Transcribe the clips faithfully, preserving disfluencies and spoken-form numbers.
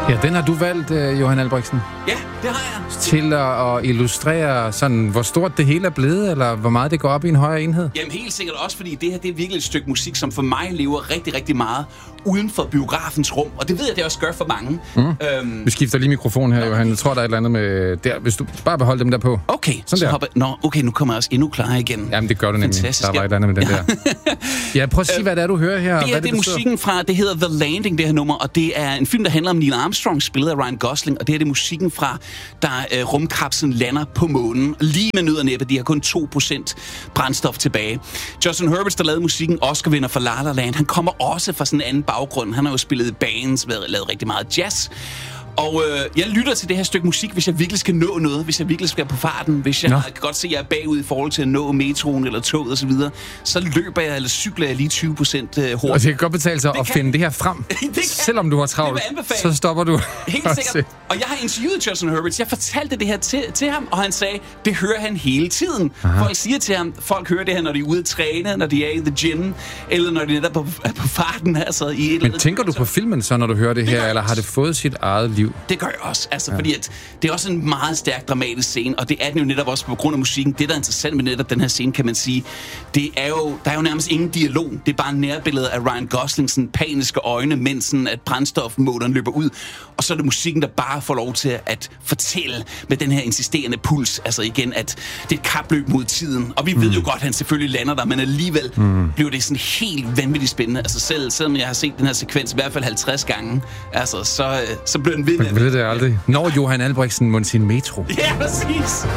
Ja, den har du valgt, Johan Albrechtsen. Ja, det har jeg. Til at, at illustrere sådan, hvor stort det hele er blevet, eller hvor meget det går op i en højere enhed? Jamen helt sikkert også, fordi det her det er virkelig et stykke musik, som for mig lever rigtig, rigtig meget uden for biografens rum. Og det ved jeg, det også gør for mange. Mm. Øhm, Vi skifter lige mikrofon her, Johan. Jeg tror, der er et eller andet med... Der. Hvis du bare beholder dem der på. Okay, sådan så hopper... Nå, okay, nu kommer jeg også endnu klarere igen. Jamen, det gør du nemlig. Fantastisk. Der var et eller andet med den ja. der. Ja, prøv at sige, hvad det er, du hører her. Det er, det er musikken fra, det hedder The Landing, det her nummer, og det er en film, der handler om Neil Armstrong, spillet af Ryan Gosling, og det er det musikken fra, da øh, rumkapslen lander på månen, lige med nød og næppe. De har kun to procent brændstof tilbage. Justin Herbert, der lavede musikken, Oscar-vinder for La La Land, han kommer også fra sådan en anden baggrund. Han har jo spillet bands, lavet rigtig meget jazz. Og øh, jeg lytter til det her stykke musik, hvis jeg virkelig skal nå noget, hvis jeg virkelig skal på farten, hvis jeg Nå. kan godt se, at jeg er bagud i forhold til at nå metroen eller toget osv., så, så løber jeg eller cykler jeg lige tyve procent hurtigt. Og det kan godt betale sig det at kan... finde det her frem. det Selvom du har travlt, så stopper du. Helt sikkert. Og jeg har interviewet Justin Herbert, jeg fortalte det her til, til ham, og han sagde, det hører han hele tiden. Aha. Folk siger til ham, folk hører det her, når de er ude at træne, når de er i the gym, eller når de netop er på, er på farten. Altså, i et Men tænker du på filmen så, når du hører det, det her, eller har det fået sit eget liv? Det gør jeg også, altså, ja. fordi at det er også en meget stærk dramatisk scene, og det er den jo netop også på grund af musikken. Det, der er interessant med netop den her scene, kan man sige, det er jo, der er jo nærmest ingen dialog. Det er bare nærbilledet af Ryan Goslings paniske øjne, mens sådan, at brændstofmåleren løber ud, og så er det musikken, der bare får lov til at fortælle med den her insisterende puls, altså igen, at det er et kapløb mod tiden, og vi mm. ved jo godt, at han selvfølgelig lander der, men alligevel mm. bliver det sådan helt vanvittigt spændende. Altså selv, selvom jeg har set den her sekvens i hvert fald halvtreds gange, altså, så, så bliver den ved med. Ved det aldrig. Når Johan Albrechtsen må sin metro. Ja, præcis.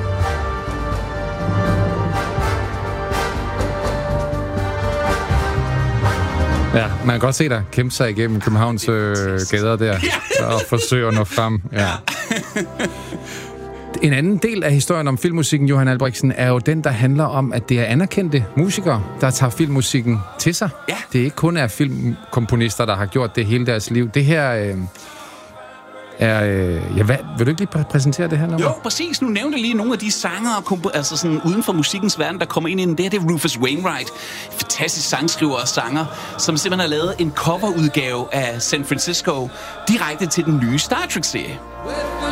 Ja, man kan godt se dig kæmpe sig igennem Københavns øh, gader der, ja. og forsøge at nå frem. Ja. Ja. En anden del af historien om filmmusikken, Johan Albrechtsen, er jo den, der handler om, at det er anerkendte musikere, der tager filmmusikken til sig. Ja. Det er ikke kun er filmkomponister, der har gjort det hele deres liv. Det her... Øh, Er, øh, ja, hvad, vil du ikke lige præ- præsentere det her nummer? Jo, præcis. Nu nævnte jeg lige nogle af de sanger kompo- altså sådan uden for musikkens verden, der kommer ind i den. Det her, det er Rufus Wainwright. Fantastisk sangskriver og sanger, som simpelthen har lavet en coverudgave af San Francisco direkte til den nye Star Trek-serie.